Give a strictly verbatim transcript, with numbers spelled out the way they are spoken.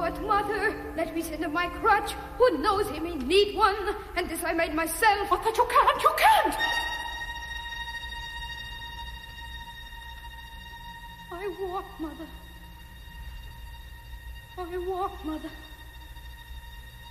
But, Mother, let me send him my crutch. Who knows he may need one, and this I made myself. But that you can't, you can't! I walk, Mother. I walk, Mother.